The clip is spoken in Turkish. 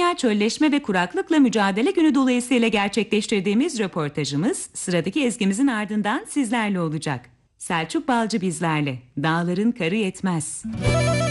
Dünya Çölleşme ve Kuraklıkla Mücadele Günü dolayısıyla gerçekleştirdiğimiz röportajımız sıradaki ezgimizin ardından sizlerle olacak. Selçuk Balcı bizlerle. Dağların karı yetmez.